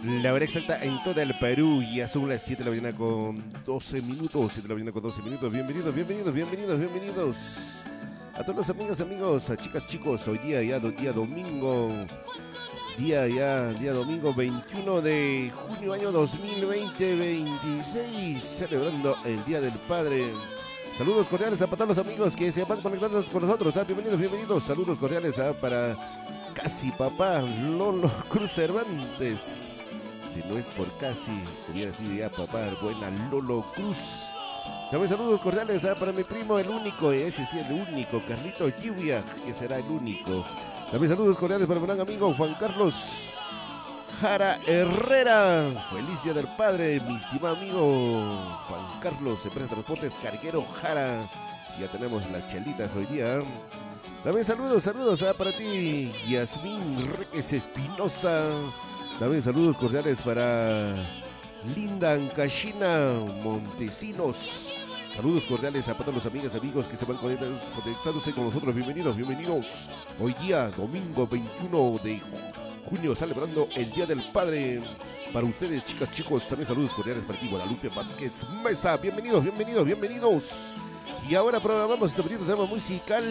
La hora exacta en todo el Perú, ya son las 7 de la mañana con 12 minutos. 7 de la mañana con 12 minutos. Bienvenidos, bienvenidos, bienvenidos, bienvenidos. A todos los amigos, a chicas, chicos. Hoy día domingo. Día domingo 21 de junio, año 2026. Celebrando el Día del Padre. Saludos cordiales a todos los amigos que se van conectando con nosotros. Bienvenidos, bienvenidos. Saludos cordiales para Casi Papá Lolo Cruz Cervantes. Si no es por Casi, hubiera sido ya papá, buena Lolo Cruz. También saludos cordiales para mi primo, el único, ese sí, el único, Carlito Lluvia, que será el único. También saludos cordiales para mi gran amigo Juan Carlos Jara Herrera. Feliz Día del Padre, mi estimado amigo Juan Carlos, Empresa de Transportes Carguero Jara. Ya tenemos las chelitas hoy día. También saludos para ti, Yasmín Reques Espinosa. También saludos cordiales para Linda Ancashina Montesinos. Saludos cordiales a todos los amigos que se van conectándose con nosotros. Bienvenidos, bienvenidos. Hoy día, domingo 21 de junio, celebrando el Día del Padre. Para ustedes, chicas, chicos, también saludos cordiales para ti, Guadalupe Vázquez Mesa. Bienvenidos, bienvenidos, bienvenidos. Y ahora programamos este bonito tema musical.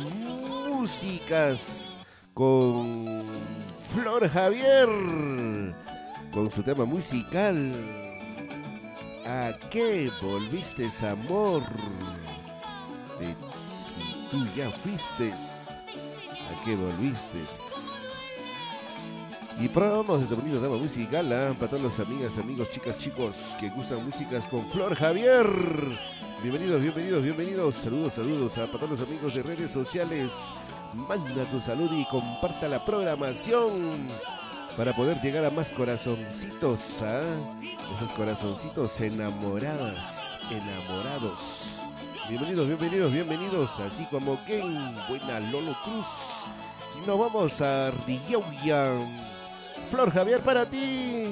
Músicas con Flor Javier, con su tema musical ¿A qué volviste, amor? De si tú ya fuiste, ¿a qué volviste? Y probamos este bonito tema musical para todas las amigas, amigos, chicas, chicos que gustan músicas con Flor Javier. Bienvenidos, bienvenidos, bienvenidos. Saludos a todos los amigos de redes sociales. Manda tu salud y comparta la programación para poder llegar a más corazoncitos, esos corazoncitos enamorados. Bienvenidos, bienvenidos, bienvenidos, así como Ken, buena Lolo Cruz. Y nos vamos a Ardillauya. Flor Javier para ti.